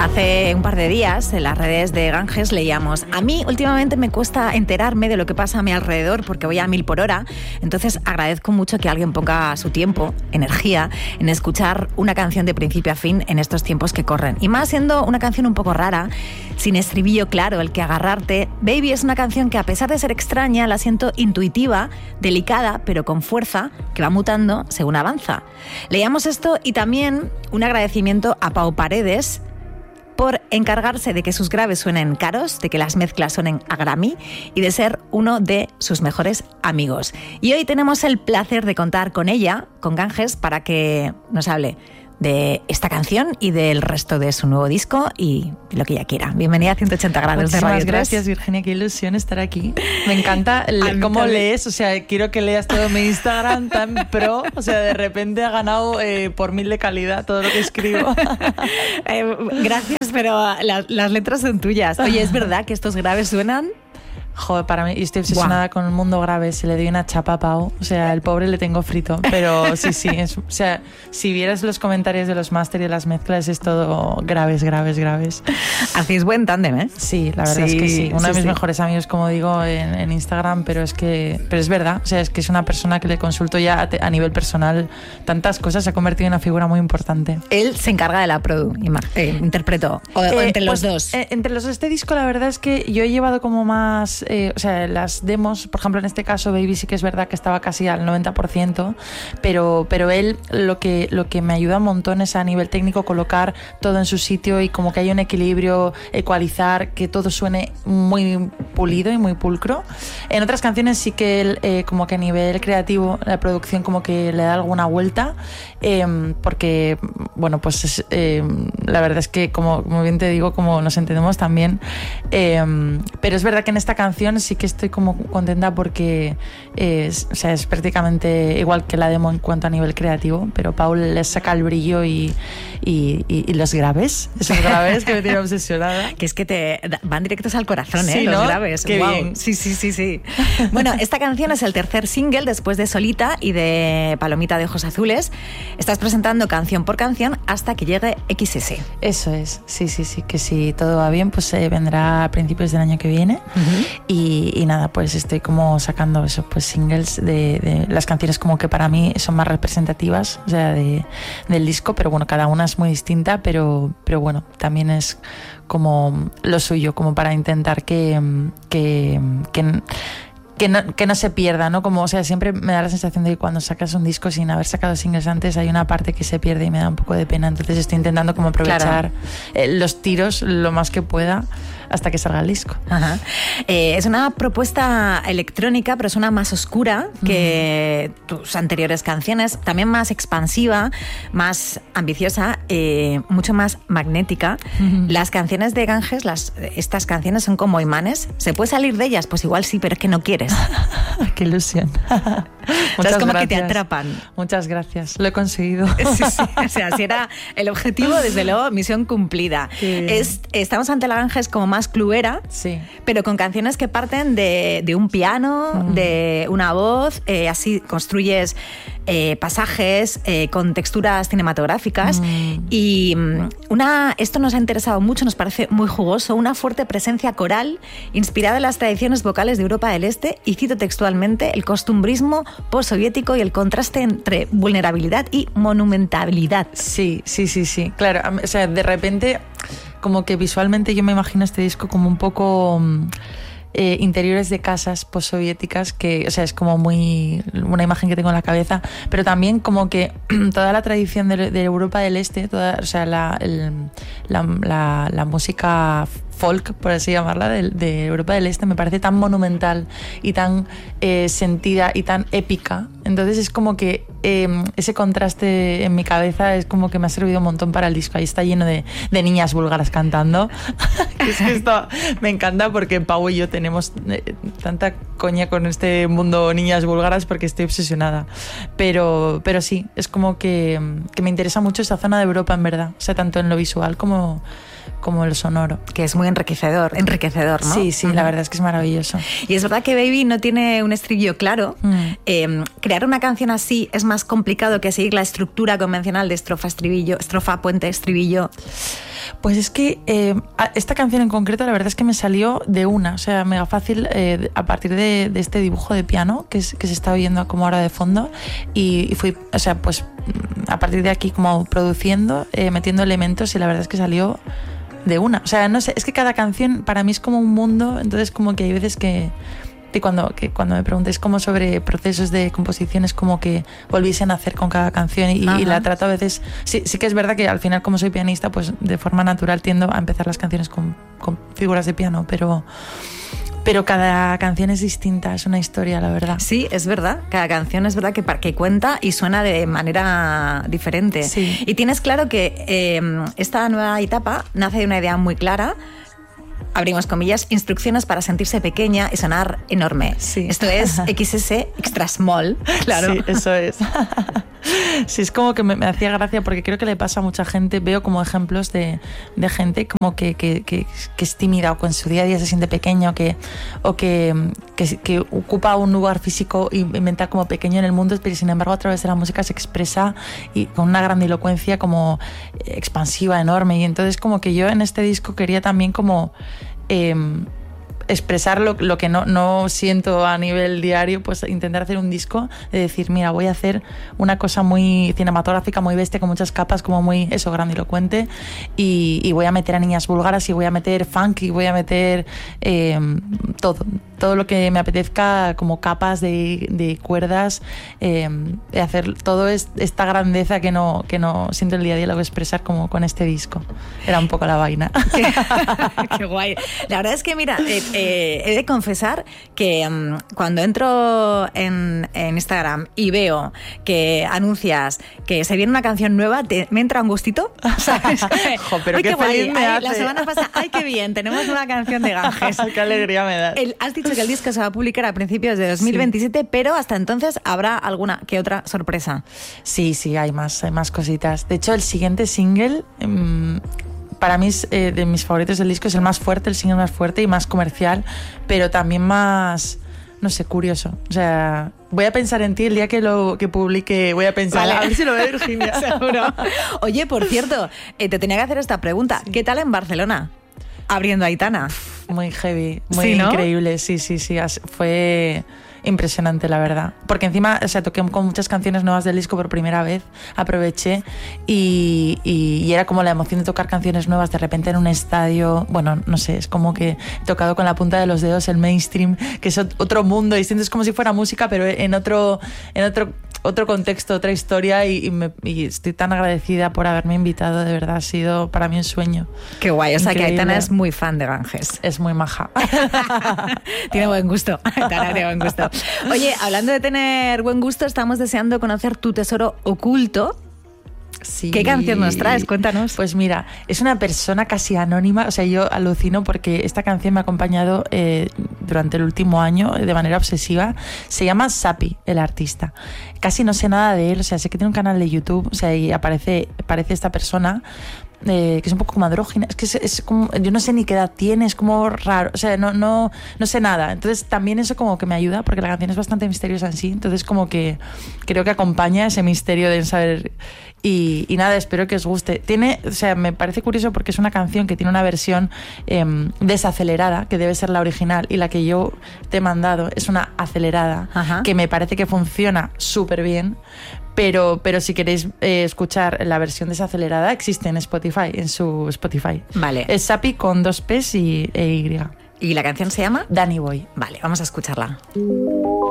Hace un par de días en las redes de Ganges leíamos: a mí últimamente me cuesta enterarme de lo que pasa a mi alrededor porque voy a 1000 por hora, entonces agradezco mucho que alguien ponga su tiempo, energía, en escuchar una canción de principio a fin en estos tiempos que corren. Y más siendo una canción un poco rara, sin estribillo claro, el que agarrarte. Baby es una canción que, a pesar de ser extraña, la siento intuitiva, delicada, pero con fuerza, que va mutando según avanza. Leíamos esto y también un agradecimiento a Pau Paredes por encargarse de que sus graves suenen caros, de que las mezclas suenen a Grammy y de ser uno de sus mejores amigos. Y hoy tenemos el placer de contar con ella, con Ganges, para que nos hable de esta canción y del resto de su nuevo disco y lo que ella quiera. Bienvenida a 180 grados de Radio 3. Gracias, Virginia, qué ilusión estar aquí. Me encanta cómo lees, o sea, quiero que leas todo mi Instagram tan pro, o sea, de repente ha ganado por 1000 de calidad todo lo que escribo. Gracias, pero las letras son tuyas. Oye, ¿es verdad que estos graves suenan? Joder, para mí, estoy obsesionada con el mundo grave. Se le doy una chapa a Pau. O sea, el pobre le tengo frito. Pero sí. O sea, si vieras los comentarios de los máster y de las mezclas, es todo graves. Hacéis buen tándem, ¿eh? Sí, la verdad es que sí. Uno de mis mejores amigos, como digo, en Instagram, pero es verdad. O sea, es que es una persona que le consulto ya a nivel personal tantas cosas. Se ha convertido en una figura muy importante. Él se encarga de la produ, interpretó. O entre los dos. Entre los dos. Este disco, la verdad es que yo he llevado como más... o sea, las demos, por ejemplo, en este caso Baby sí que es verdad que estaba casi al 90%, pero él lo que me ayuda un montón es a nivel técnico colocar todo en su sitio y como que haya un equilibrio, ecualizar, que todo suene muy pulido y muy pulcro. En otras canciones sí que él como que a nivel creativo la producción como que le da alguna vuelta, porque bueno, pues la verdad es que como bien te digo, como nos entendemos también, pero es verdad que en esta canción sí que estoy como contenta porque es prácticamente igual que la demo en cuanto a nivel creativo, pero Paul les saca el brillo y los graves, esos graves que me tienen obsesionada. Que es que te van directos al corazón, sí, los ¿no? graves. Qué wow. bien. Sí. Bueno, esta canción es el tercer single después de Solita y de Palomita de Ojos Azules. Estás presentando canción por canción hasta que llegue XS. Eso es, sí, que si todo va bien, pues vendrá a principios del año que viene. Uh-huh. Y nada, pues estoy como sacando esos pues singles de las canciones como que para mí son más representativas, o sea, del disco, pero bueno, cada una es muy distinta, pero bueno, también es como lo suyo, como para intentar que no se pierda, ¿no? Como, o sea, siempre me da la sensación de que cuando sacas un disco sin haber sacado singles antes hay una parte que se pierde y me da un poco de pena, entonces estoy intentando como aprovechar los tiros lo más que pueda hasta que salga el disco. Ajá. Es una propuesta electrónica, pero es una más oscura que tus anteriores canciones, también más expansiva, más ambiciosa, mucho más magnética. Las canciones de Ganges, estas canciones son como imanes. ¿Se puede salir de ellas? Pues igual sí, pero es que no quieres. ¡Qué ilusión! Muchas como gracias. Que te atrapan. Muchas gracias, lo he conseguido. Sí. O sea, si era el objetivo, desde luego, misión cumplida. Estamos ante la Ganges como más clubera, sí, pero con canciones que parten de un piano, de una voz, así construyes pasajes con texturas cinematográficas y esto nos ha interesado mucho, nos parece muy jugoso, una fuerte presencia coral inspirada en las tradiciones vocales de Europa del Este, y cito textualmente: el costumbrismo postsoviético y el contraste entre vulnerabilidad y monumentalidad. Sí, claro, o sea, de repente como que visualmente yo me imagino este disco como un poco interiores de casas postsoviéticas, que, o sea, es como muy una imagen que tengo en la cabeza, pero también como que toda la tradición de Europa del Este, o sea, la música folk, por así llamarla, de Europa del Este, me parece tan monumental y tan sentida y tan épica. Entonces es como que ese contraste en mi cabeza es como que me ha servido un montón para el disco. Ahí está lleno de niñas búlgaras cantando. Es que esto me encanta porque Pau y yo tenemos tanta coña con este mundo niñas búlgaras porque estoy obsesionada. Pero sí, es como que me interesa mucho esa zona de Europa, en verdad. O sea, tanto en lo visual como lo sonoro. Que es muy enriquecedor, ¿no? Sí, la verdad es que es maravilloso. Y es verdad que Baby no tiene un estribillo claro. Crear una canción así es más complicado que seguir la estructura convencional de estrofa, estribillo, estrofa, puente, estribillo. Pues es que esta canción en concreto la verdad es que me salió de una, o sea, mega fácil a partir de este dibujo de piano que se está oyendo como ahora de fondo y fui, o sea, pues a partir de aquí como produciendo, metiendo elementos y la verdad es que salió de una. O sea, no sé, es que cada canción para mí es como un mundo, entonces como que hay veces que cuando me preguntéis como sobre procesos de composición es como que volviese a nacer con cada canción y la trato a veces, sí que es verdad que al final como soy pianista pues de forma natural tiendo a empezar las canciones con figuras de piano, pero cada canción es distinta, es una historia, la verdad. Sí, es verdad. Cada canción es verdad que cuenta y suena de manera diferente. Sí. Y tienes claro que esta nueva etapa nace de una idea muy clara. Abrimos comillas, instrucciones para sentirse pequeña y sonar enorme. Sí. Esto es XS Extra Small. Claro. Sí, eso es. Sí, es como que me hacía gracia porque creo que le pasa a mucha gente. Veo como ejemplos de gente como que es tímida o que en su día a día se siente pequeño o que ocupa un lugar físico y inventa como pequeño en el mundo, pero sin embargo a través de la música se expresa y con una grandilocuencia como expansiva, enorme. Y entonces como que yo en este disco quería también como expresar lo que no siento a nivel diario, pues intentar hacer un disco de decir, mira, voy a hacer una cosa muy cinematográfica, muy bestia, con muchas capas, como muy grandilocuente y voy a meter a niñas búlgaras y voy a meter funk y voy a meter todo lo que me apetezca, como capas de cuerdas, de hacer todo esta grandeza que no siento el día a día, lo voy a expresar como con este disco. Era un poco la vaina. Qué guay. La verdad es que, mira, he de confesar que cuando entro en Instagram y veo que anuncias que se viene una canción nueva, me entra un gustito, ¿sabes? Jo, pero qué feliz me hace. La semana pasada, ¡ay, qué bien! Tenemos una canción de Ganges. ¡Qué alegría me da! Has dicho que el disco se va a publicar a principios de 2027, sí. Pero hasta entonces habrá alguna que otra sorpresa. Sí, hay más cositas. De hecho, el siguiente single para mí es de mis favoritos del disco, es el más fuerte, el single más fuerte y más comercial, pero también más, no sé, curioso. O sea, voy a pensar en ti el día que lo publique, voy a pensar, vale. A ver si lo ve Virginia. Seguro. Oye, por cierto, te tenía que hacer esta pregunta. Sí. ¿Qué tal en Barcelona? Abriendo Aitana. Muy heavy, muy ¿Sí, no? increíble, sí. Fue impresionante, la verdad. Porque encima, o sea, toqué con muchas canciones nuevas del disco por primera vez, aproveché y era como la emoción de tocar canciones nuevas de repente en un estadio. Bueno, no sé, es como que he tocado con la punta de los dedos el mainstream, que es otro mundo distinto, es como si fuera música, pero en otro contexto, otra historia y estoy tan agradecida por haberme invitado, de verdad, ha sido para mí un sueño. Qué guay, o sea que Aitana es muy fan de Ganges. Es muy maja. Tiene buen gusto, Aitana tiene buen gusto. Oye, hablando de tener buen gusto, estamos deseando conocer tu tesoro oculto. Sí. ¿Qué canción nos traes? Cuéntanos. Pues mira, es una persona casi anónima, o sea, yo alucino porque esta canción me ha acompañado durante el último año de manera obsesiva. Se llama Sapi, el artista. Casi no sé nada de él, o sea, sé que tiene un canal de YouTube, o sea, y aparece esta persona que es un poco como andrógina, es que es como, yo no sé ni qué edad tiene, es como raro, o sea, no sé nada. Entonces también eso como que me ayuda porque la canción es bastante misteriosa en sí, entonces como que creo que acompaña ese misterio de saber y nada, espero que os guste. O sea, me parece curioso porque es una canción que tiene una versión desacelerada, que debe ser la original, y la que yo te he mandado es una acelerada. Ajá. Que me parece que funciona súper bien. Pero si queréis escuchar la versión desacelerada, existe en Spotify, en su Spotify. Vale. Es Sapi con 2 P's e Y. ¿Y la canción se llama? Danny Boy. Vale, vamos a escucharla.